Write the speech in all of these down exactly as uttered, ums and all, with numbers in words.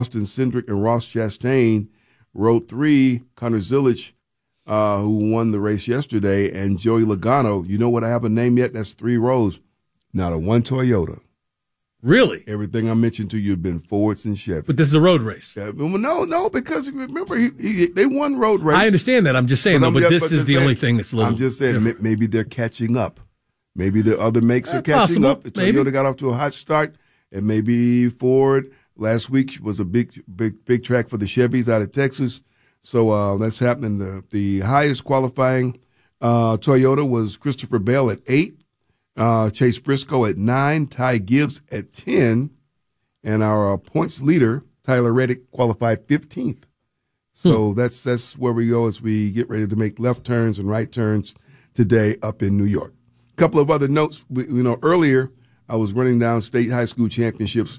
Austin Cindric and Ross Chastain rode three. Connor Zilic, uh, who won the race yesterday, and Joey Logano. You know what I have a name yet? That's three rows. Not a one Toyota. Really? Everything I mentioned to you have been Fords and Chevy. But this is a road race. Uh, well, no, no, because remember, he, he, they won road race. I understand that. I'm just saying, but though, I'm but just, this but is the saying, only thing that's a little I'm just saying, different. maybe they're catching up. Maybe the other makes Uh, are catching possible, up. The Toyota maybe. got off to a hot start, and maybe Ford last week was a big, big, big track for the Chevys out of Texas. So uh, that's happening. The, the highest qualifying uh, Toyota was Christopher Bell at eight, uh, Chase Briscoe at nine, Ty Gibbs at ten, and our uh, points leader, Tyler Reddick, qualified fifteenth. So hmm. that's that's where we go as we get ready to make left turns and right turns today up in New York. A couple of other notes. We, you know, earlier I was running down state high school championships,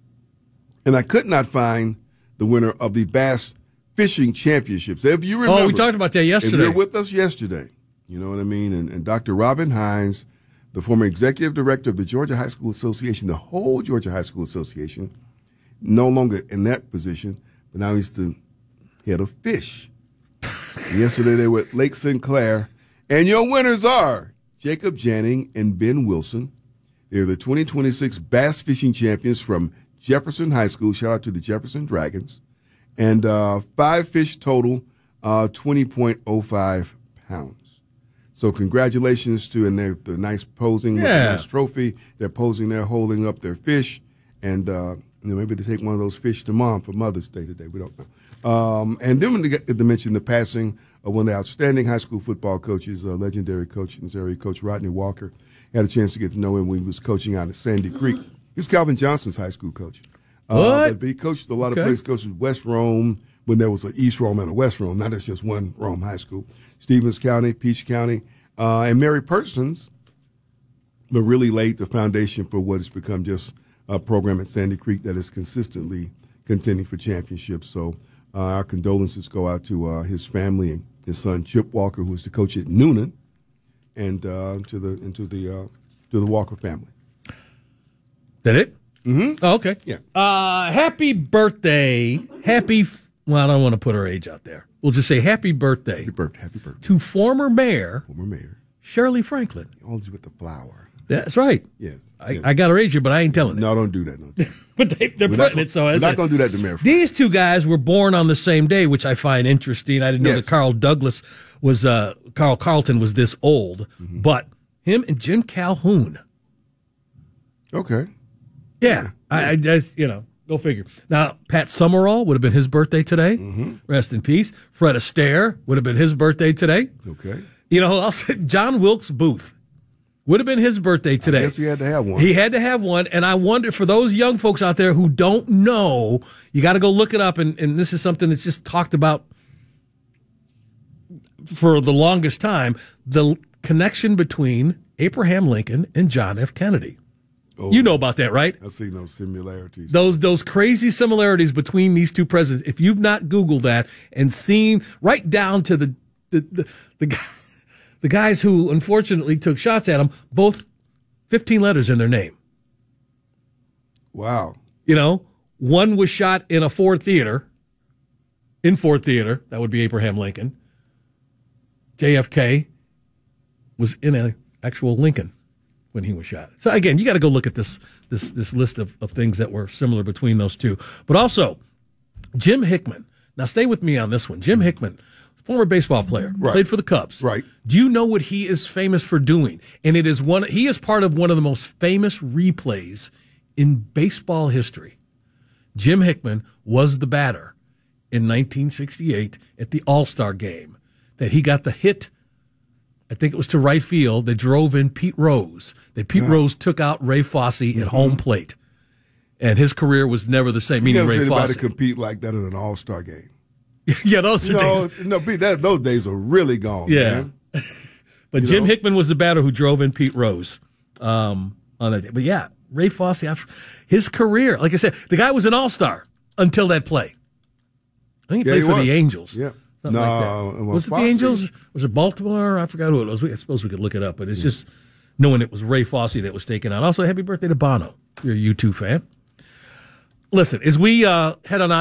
and I could not find the winner of the Bass Fishing Championships. If you remember, oh, we talked about that yesterday. If you were with us yesterday, you know what I mean. And, and Doctor Robin Hines, the former executive director of the Georgia High School Association, the whole Georgia High School Association, no longer in that position, but now he's the head of fish. Yesterday they were at Lake Sinclair, and your winners are Jacob Janning and Ben Wilson. They're the twenty twenty-six Bass Fishing Champions from Jefferson High School. Shout out to the Jefferson Dragons. And uh, five fish total, uh, twenty point oh five pounds. So congratulations to, and they're the nice posing with Yeah. the nice trophy. They're posing there, holding up their fish. And uh, you know, maybe they take one of those fish to mom for Mother's Day today. We don't know. Um, and then when they get to mention the passing of one of the outstanding high school football coaches, uh, legendary coach in this area, Coach Rodney Walker. Had a chance to get to know him when he was coaching out at Sandy Creek. He was Calvin Johnson's high school coach. What? Uh, but he coached a lot Okay. of places. Coached at West Rome when there was an East Rome and a West Rome. Now there's just one Rome high school. Stevens County, Peach County, uh, and Mary Persons, but really laid the foundation for what has become just a program at Sandy Creek that is consistently contending for championships. So uh, our condolences go out to uh, his family and his son Chip Walker, who is the coach at Noonan, and uh, to the into the uh, to the Walker family. That it? Mm-hmm. Oh, okay. Yeah. Uh, happy birthday. Happy, f- well, I don't want to put her age out there. We'll just say happy birthday. Happy birthday. Happy birthday. To former mayor, Former mayor. Shirley Franklin. Always with the flower. That's right. Yes. I, yes. I got her age here, but I ain't telling it. No, don't do that. No. But they, they're We're putting not, it, so we're as not a- going to do that to Mayor. These two guys were born on the same day, which I find interesting. I didn't know Yes. that Carl Douglas was, uh, Carl Carlton was this old, Mm-hmm. but him and Jim Calhoun. Okay. Yeah, I, I just, you know, go figure. Now, Pat Summerall would have been his birthday today. Mm-hmm. Rest in peace. Fred Astaire would have been his birthday today. Okay. You know, I'll say John Wilkes Booth would have been his birthday today. I guess he had to have one. He had to have one, and I wonder, for those young folks out there who don't know, you got to go look it up, and, and this is something that's just talked about for the longest time, the connection between Abraham Lincoln and John F. Kennedy. Oh, You know about that, right? I've seen those similarities. Those those crazy similarities between these two presidents. If you've not Googled that and seen right down to the the the, the, guy, the guys who unfortunately took shots at him, both fifteen letters in their name. Wow. You know, one was shot in a Ford theater, in Ford Theater. That would be Abraham Lincoln. J F K was in an actual Lincoln when he was shot. So again, you got to go look at this this this list of, of things that were similar between those two. But also, Jim Hickman. Now stay with me on this one. Jim Hickman, former baseball player, Right. played for the Cubs. Right. Do you know what he is famous for doing? And it is one. He is part of one of the most famous replays in baseball history. Jim Hickman was the batter in nineteen sixty-eight at the All-Star game that he got the hit. I think it was to right field that drove in Pete Rose. That Pete Yeah. Rose took out Ray Fosse at home plate. And his career was never the same, You meaning never Ray seen anybody Fosse. compete like that in an all-star game. Yeah, those are No, days. no, Pete, that, those days are really gone, Yeah. man. But You Jim know? Hickman was the batter who drove in Pete Rose um, on that day. But yeah, Ray Fosse, his career, like I said, the guy was an all-star until that play. I think he Yeah, played he for was. the Angels. Yeah. Something No, like that. well, Was it the Fosse- Angels? Was it Baltimore? I forgot who it was. I suppose we could look it up, but it's just knowing it was Ray Fosse that was taken out. Also, happy birthday to Bono. You're a U two fan. listen, as we uh, head on